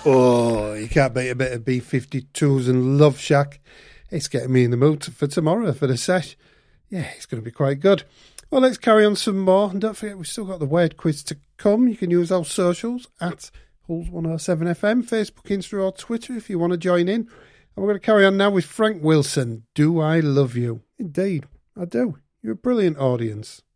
Oh, you can't beat a bit of B-52s and Love Shack. It's getting me in the mood for tomorrow, for the sesh. Yeah, it's going to be quite good. Well, let's carry on some more. And don't forget, we've still got the Weird Quiz to come. You can use our socials at Huls107FM, Facebook, Insta or Twitter if you want to join in. And we're going to carry on now with Frank Wilson. Do I Love You? Indeed, I do. You're a brilliant audience.